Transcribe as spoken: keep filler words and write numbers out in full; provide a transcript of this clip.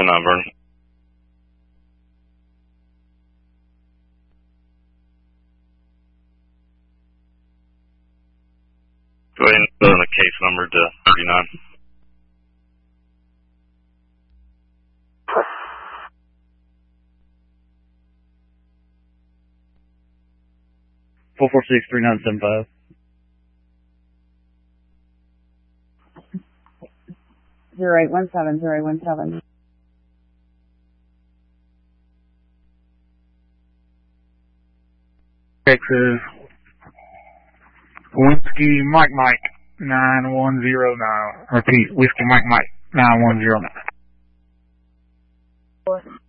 the number. Go ahead and put in the case number to thirty-nine. Four four six three nine seven five. Zero eight one seven zero eight one seven. Texas. Whiskey Mike Mike nine one zero nine. Repeat, Whiskey Mike Mike nine one zero nine.